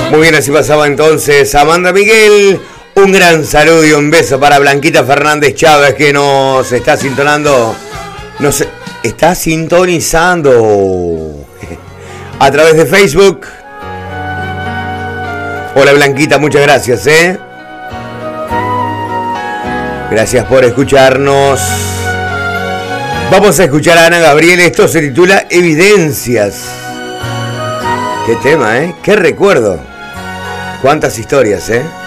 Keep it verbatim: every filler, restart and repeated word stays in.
Muy bien, así pasaba entonces Amanda Miguel. Un gran saludo y un beso para Blanquita Fernández Chávez, que nos está sintonando, nos está sintonizando a través de Facebook. Hola Blanquita, muchas gracias, ¿eh? Gracias por escucharnos. Vamos a escuchar a Ana Gabriel, esto se titula Evidencias. Qué tema, ¿eh? Qué recuerdo. Cuántas historias, ¿eh?